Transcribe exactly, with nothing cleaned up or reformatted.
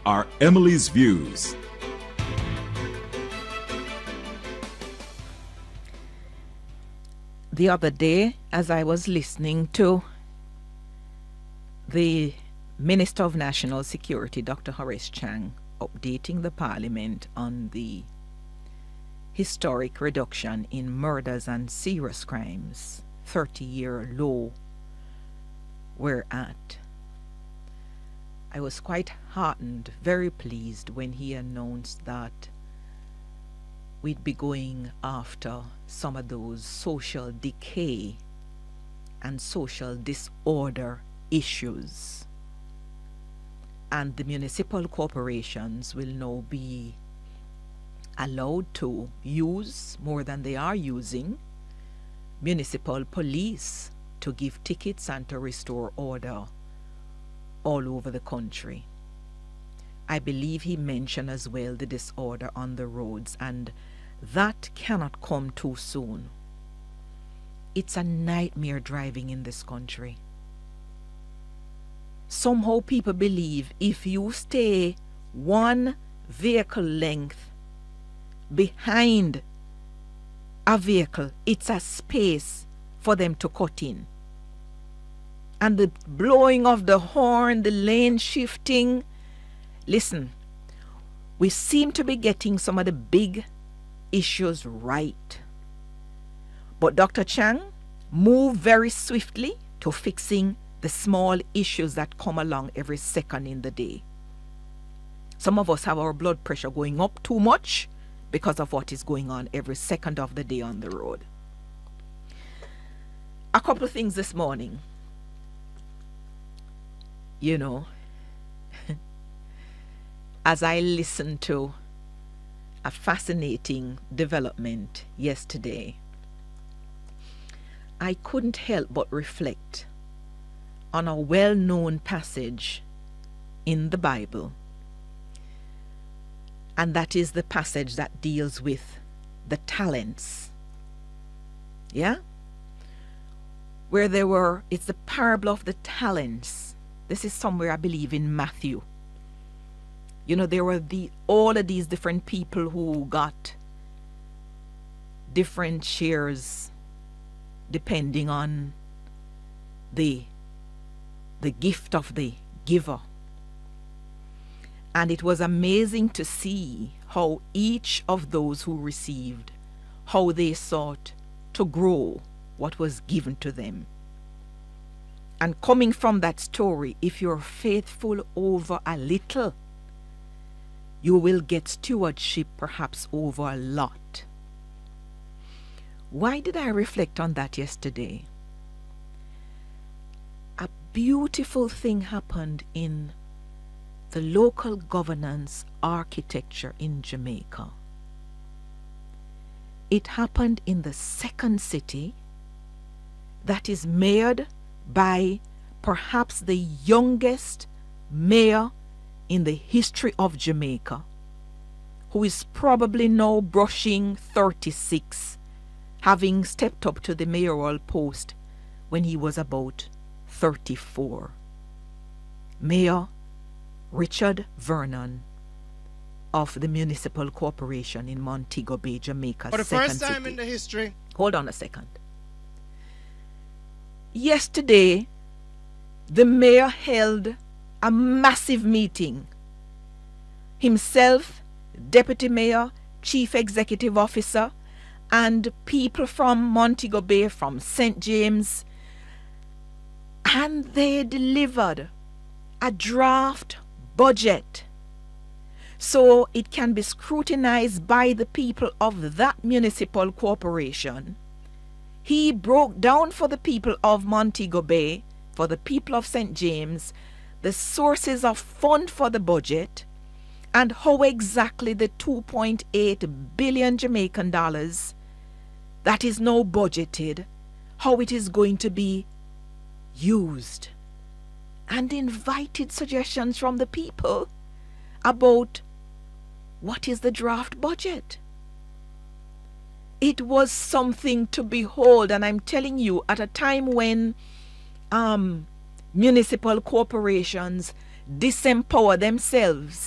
are Emily's Views. The other day, as I was listening to the Minister of National Security, Doctor Horace Chang, updating the Parliament on the historic reduction in murders and serious crimes, thirty-year low we're at, I was quite heartened, very pleased when he announced that we'd be going after some of those social decay and social disorder issues. And the municipal corporations will now be allowed to use, more than they are using, municipal police to give tickets and to restore order all over the country. I believe he mentioned as well the disorder on the roads, and that cannot come too soon. It's a nightmare driving in this country. Somehow people believe if you stay one vehicle length behind a vehicle, it's a space for them to cut in. And the blowing of the horn, the lane shifting. Listen, we seem to be getting some of the big issues right. But Doctor Chang moved very swiftly to fixing the small issues that come along every second in the day. Some of us have our blood pressure going up too much because of what is going on every second of the day on the road. A couple of things this morning. You know, as I listened to a fascinating development yesterday, I couldn't help but reflect on a well-known passage in the Bible, and that is the passage that deals with the talents. Yeah? Where there were, it's the parable of the talents. This is somewhere, I believe, in Matthew. You know, there were the all of these different people who got different shares depending on the the gift of the giver. And it was amazing to see how each of those who received, how they sought to grow what was given to them. And coming from that story, if you're faithful over a little, you will get stewardship perhaps over a lot. Why did I reflect on that yesterday? A beautiful thing happened in the local governance architecture in Jamaica. It happened in the second city that is mayored by perhaps the youngest mayor in the history of Jamaica, who is probably now brushing thirty-six, having stepped up to the mayoral post when he was about thirty-four. Mayor Richard Vernon of the Municipal Corporation in Montego Bay, Jamaica. For the second first time city. in the history. Hold on a second. Yesterday, the mayor held a massive meeting. Himself, deputy mayor, chief executive officer, and people from Montego Bay, from Saint James, and they delivered a draft budget so it can be scrutinized by the people of that municipal corporation. He broke down for the people of Montego Bay, for the people of Saint James, the sources of fund for the budget and how exactly the two point eight billion Jamaican dollars that is now budgeted, how it is going to be used, and invited suggestions from the people about what is the draft budget. It was something to behold, and I'm telling you, at a time when um, municipal corporations disempower themselves